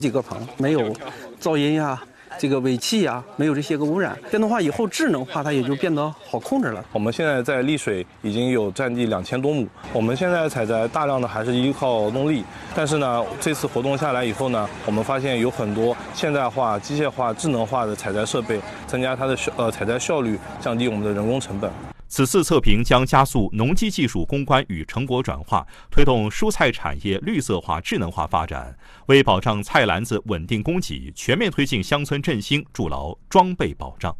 几个棚，没有噪音呀、这个尾气呀，没有这些个污染。电动化以后，智能化它也就变得好控制了。 我们现在在丽水已经有占地2000多亩，我们现在采摘大量的还是依靠动力，但是呢，这次活动下来以后呢，我们发现有很多现代化、机械化、智能化的采摘设备，增加它的采摘效率，降低我们的人工成本。 此次测评将加速农机技术攻关与成果转化，推动蔬菜产业绿色化、智能化发展，为保障菜篮子稳定供给，全面推进乡村振兴筑牢装备保障。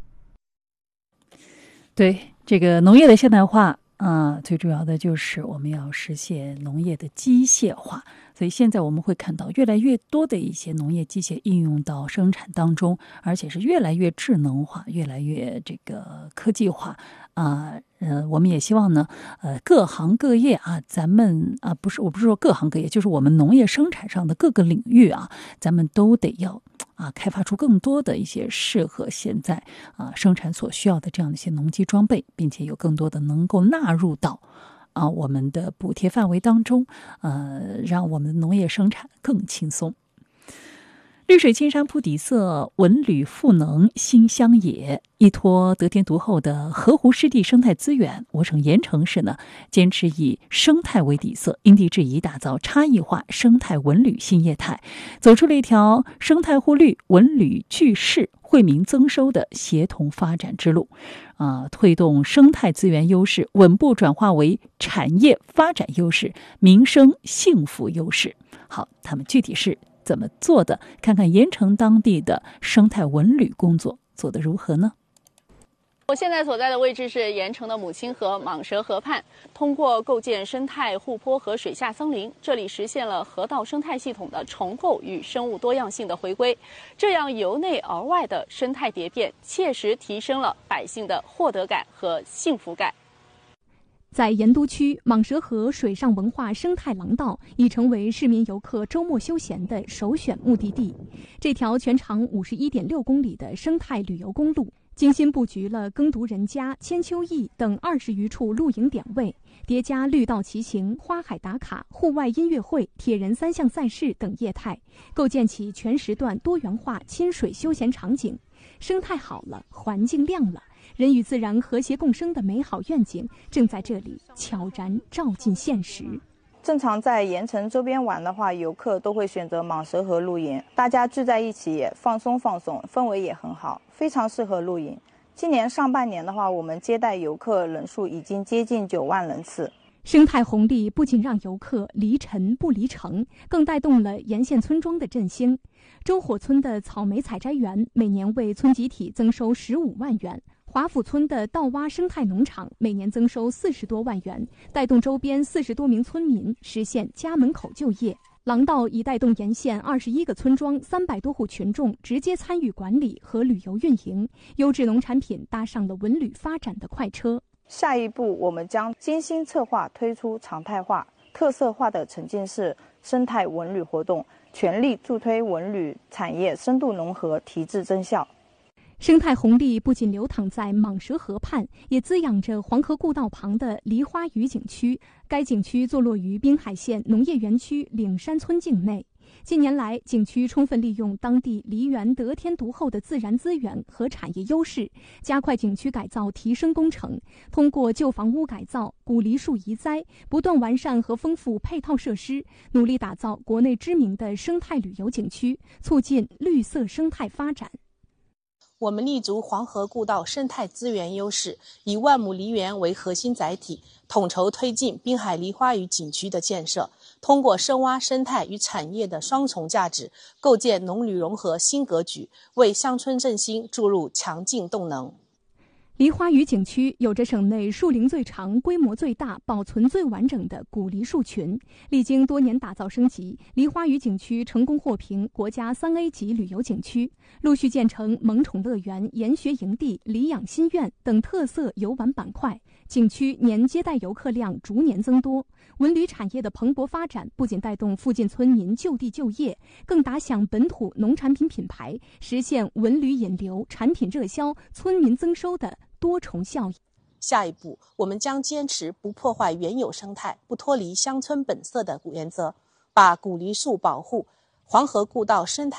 对，这个农业的现代化最主要的就是我们要实现农业的机械化。所以现在我们会看到越来越多的一些农业机械应用到生产当中，而且是越来越智能化，越来越这个科技化。我们也希望呢，各行各业咱们我不是说各行各业，就是我们农业生产上的各个领域咱们都得要开发出更多的一些适合现在生产所需要的这样的一些农机装备，并且有更多的能够纳入到我们的补贴范围当中，让我们的农业生产更轻松。绿水青山铺底色，文旅赋能新乡野。依托得天独厚的河湖湿地生态资源，我省盐城市呢坚持以生态为底色，因地制宜打造差异化生态文旅新业态，走出了一条生态互绿、文旅聚市、惠民增收的协同发展之路。推动生态资源优势稳步转化为产业发展优势、民生幸福优势。好，他们具体是怎么做的？看看盐城当地的生态文旅工作做得如何呢？ 我现在所在的位置是盐城的母亲河蟒蛇河畔，通过构建生态护坡和水下森林，这里实现了河道生态系统的重构与生物多样性的回归，这样由内而外的生态蝶变，切实提升了百姓的获得感和幸福感。 在盐都区，蟒蛇河水上文化生态廊道已成为市民游客周末休闲的首选目的地。这条全长51.6公里的生态旅游公路，精心布局了耕读人家、千秋驿等20余处露营点位，叠加绿道骑行、花海打卡、户外音乐会、铁人3项赛事等业态，构建起全时段多元化亲水休闲场景。生态好了，环境亮了，人与自然和谐共生的美好愿景正在这里悄然照进现实。 正常在盐城周边玩的话，游客都会选择蟒蛇河露营，大家聚在一起也放松，氛围也很好，非常适合露营。今年上半年的话，我们接待游客人数已经接近9万人次。 生态红利不仅让游客离尘不离城，更带动了沿线村庄的振兴。周火村的草莓采摘园每年为村集体增收15万元，华府村的稻洼生态农场每年增收40多万元，带动周边40多名村民实现家门口就业。廊道已带动沿线21个村庄300多户群众直接参与管理和旅游运营，优质农产品搭上了文旅发展的快车。 下一步，我们将精心策划推出常态化、特色化的沉浸式生态文旅活动，全力助推文旅产业深度融合，提质增效。 生态红利不仅流淌在蟒蛇河畔，也滋养着黄河故道旁的梨花屿景区。该景区坐落于滨海县农业园区岭山村境内。近年来，景区充分利用当地梨园得天独厚的自然资源和产业优势，加快景区改造提升工程，通过旧房屋改造、古梨树移栽，不断完善和丰富配套设施，努力打造国内知名的生态旅游景区，促进绿色生态发展。 我们立足黄河故道生态资源优势，以万亩梨园为核心载体，统筹推进滨海梨花屿景区的建设，通过深挖生态与产业的双重价值，构建农旅融合新格局，为乡村振兴注入强劲动能。 梨花屿景区有着省内树龄最长、规模最大、保存最完整的古梨树群，历经多年打造升级，梨花屿景区成功获评国家3A 级旅游景区，陆续建成萌宠乐园、研学营地、梨养心院等特色游玩板块。景区年接待游客量逐年增多，文旅产业的蓬勃发展不仅带动附近村民就地就业，更打响本土农产品品牌，实现文旅引流、产品热销、村民增收的多重效应。 下一步，我们将坚持不破坏原有生态、不脱离乡村本色的原则，把古梨树保护、黄河故道生态